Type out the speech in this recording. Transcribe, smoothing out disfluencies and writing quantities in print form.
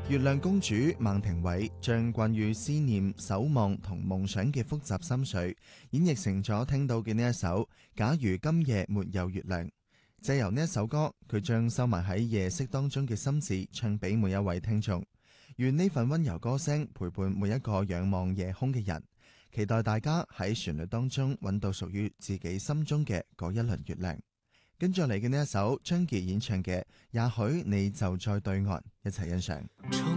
月亮公主孟庭葦將關於思念、守望同夢想嘅複雜心緒演繹成咗聽到嘅呢一首《假如今夜沒有月亮》。借由呢一首歌，佢將收埋喺夜色當中嘅心事唱俾每一位聽眾。願呢份溫柔歌聲陪伴每一個仰望夜空嘅人，期待大家喺旋律當中揾到屬於自己心中嘅嗰一輪月亮。跟住嚟嘅呢一首張傑演唱嘅《也許你就在對岸》，一齊欣賞。